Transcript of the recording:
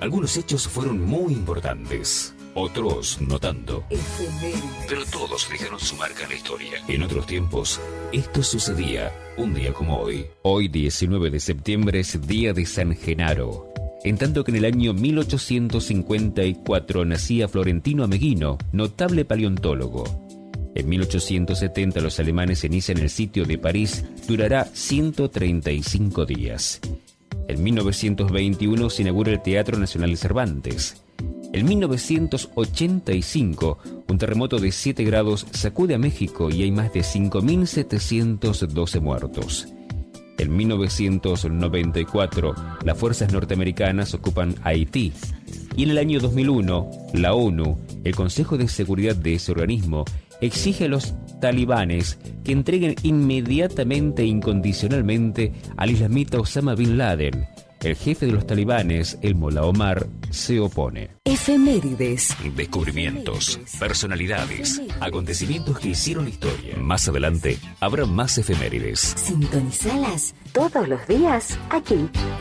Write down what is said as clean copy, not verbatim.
Algunos hechos fueron muy importantes, otros no tanto. Pero todos dejaron su marca en la historia. En otros tiempos, esto sucedía un día como hoy. Hoy, 19 de septiembre, es día de San Genaro. En tanto que en el año 1854 nacía Florentino Ameghino, notable paleontólogo. En 1870 los alemanes inician el sitio de París, durará 135 días. En 1921 se inaugura el Teatro Nacional de Cervantes. En 1985, un terremoto de 7 grados sacude a México y hay más de 5.712 muertos. En 1994, las fuerzas norteamericanas ocupan Haití. Y en el año 2001, la ONU, el Consejo de Seguridad de ese organismo, exige a los talibanes que entreguen inmediatamente e incondicionalmente al islamita Osama Bin Laden. El jefe de los talibanes, el Mullah Omar, se opone. Efemérides. Descubrimientos, personalidades, acontecimientos que hicieron historia. Más adelante habrá más efemérides. Sintonizalas todos los días aquí.